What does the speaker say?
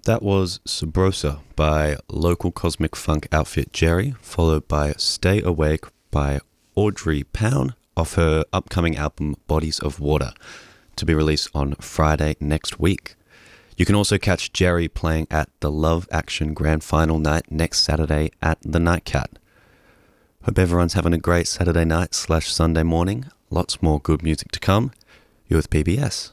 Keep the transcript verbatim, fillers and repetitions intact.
That was Sabrosa by local cosmic funk outfit Jerry, followed by Stay Awake by Audrey Pound off her upcoming album Bodies of Water, to be released on Friday next week. You can also catch Jerry playing at the Love Action Grand Final night next Saturday at the Nightcat. Hope everyone's having a great Saturday night slash Sunday morning. Lots more good music to come. You're with P B S.